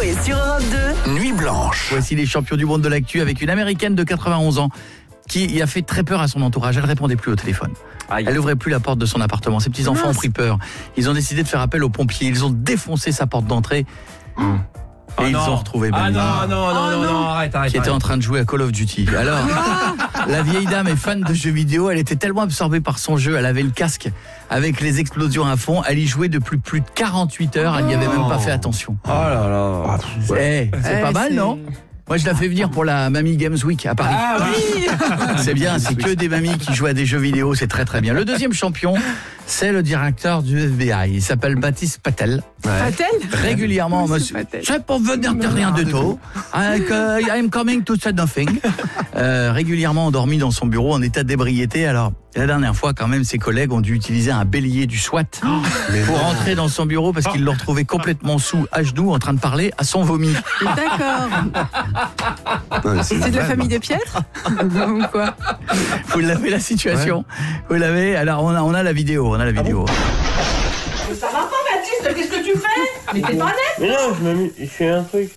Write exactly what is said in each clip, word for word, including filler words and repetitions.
Coé sur Europe deux. Nuit blanche. Voici les champions du monde de l'actu avec une américaine de quatre-vingt-onze ans qui a fait très peur à son entourage. Elle répondait plus au téléphone. Aïe. Elle n'ouvrait plus la porte de son appartement. Ses petits-enfants ont pris peur. Ils ont décidé de faire appel aux pompiers. Ils ont défoncé sa porte d'entrée. Mmh. Et oh ils non. ont retrouvé Ah Bambi, non, non, non, non, non, arrête, arrête. qui était en train de jouer à Call of Duty. Alors, la vieille dame est fan de jeux vidéo. Elle était tellement absorbée par son jeu. Elle avait le casque avec les explosions à fond. Elle y jouait depuis plus de quarante-huit heures. Elle n'y avait même pas fait attention. Oh là là. C'est, c'est pas mal, non ? Moi, je la fais venir pour la Mamie Games Week à Paris. Ah oui. C'est bien, c'est que des mamies qui jouent à des jeux vidéo, c'est très très bien. Le deuxième champion, c'est le directeur du F B I. Il s'appelle Baptiste Patel. Ouais. Patel ? Régulièrement, monsieur, c'est pour venir de rien de tout. I'm coming to say nothing. Euh, régulièrement endormi dans son bureau en état d'ébriété. Alors, la dernière fois, quand même, ses collègues ont dû utiliser un bélier du SWAT oh, pour non. rentrer dans son bureau parce qu'ils l'ont retrouvé complètement sous, à genoux, en train de parler à son vomi. D'accord. Non, c'est, c'est de la famille des Piètres ou quoi ? Vous l'avez la situation. Ouais. Vous l'avez. Alors, on a, on a la vidéo. On a la vidéo. Ah bon ? Ça va pas, Baptiste ? Qu'est-ce que tu fais ? Mais t'es pas net ? Mais non, je, me... je fais un truc.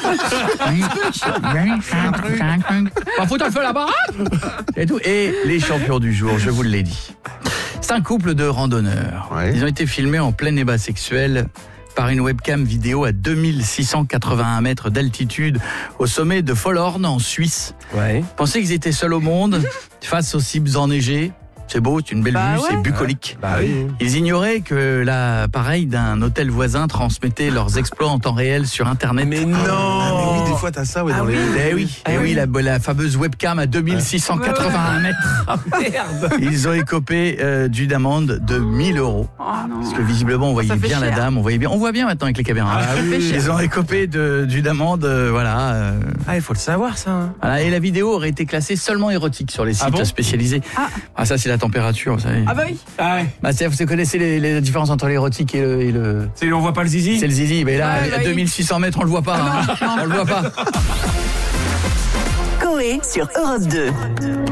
Pas foutre le feu à la baraque. Et tout. Et les champions du jour, je vous l'ai dit. C'est un couple de randonneurs. Ouais. Ils ont été filmés en plein ébat sexuel par une webcam vidéo à deux mille six cent quatre-vingt-un mètres d'altitude au sommet de Follhorn en Suisse. Ouais. Pensaient qu'ils étaient seuls au monde face aux cibles enneigées. C'est beau, c'est une belle bah vue, ouais. c'est bucolique. Bah oui. Ils ignoraient que l'appareil d'un hôtel voisin transmettait leurs exploits en temps réel sur Internet. Mais non ah, mais oui, des fois t'as ça ouais, ah dans oui. les... Eh oui, eh oui, la, la fameuse webcam à deux mille six cent quatre-vingt-un mètres. Ah merde. Ils ont écopé euh, d'une amende de mille euros. Oh, non. Parce que visiblement on voyait bien cher. La dame, on voyait bien, on voit bien maintenant avec les caméras. Ah, oui. Ils ont écopé de, d'une amende, euh, voilà. Euh, ah, il faut le savoir ça. Hein. Voilà, et la vidéo aurait été classée seulement érotique sur les sites ah bon spécialisés. Ah. ah ça c'est la température, vous savez. Ah bah oui. Ah ouais. Bah, c'est, vous connaissez les, les différences entre l'érotique et le, et le... C'est, on voit pas le zizi. C'est le zizi, mais là, ouais, à bah deux mille six cents mètres, on le voit pas. Hein. On le voit pas. Coé sur Europe deux.